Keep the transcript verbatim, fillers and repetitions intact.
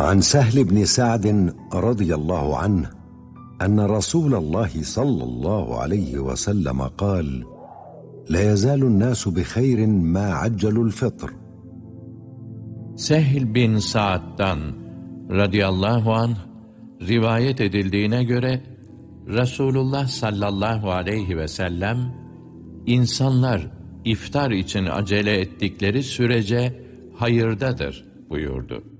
عن سهل بن سعد رضي الله عنه أن رسول الله صلى الله عليه وسلم قال: لا يزال الناس بخير ما عجلوا الفطر. Sehl bin Sa'd'dan radıyallahu anh rivayet edildiğine göre Resulullah sallallahu aleyhi ve sellem insanlar iftar için acele ettikleri sürece hayırdadır buyurdu.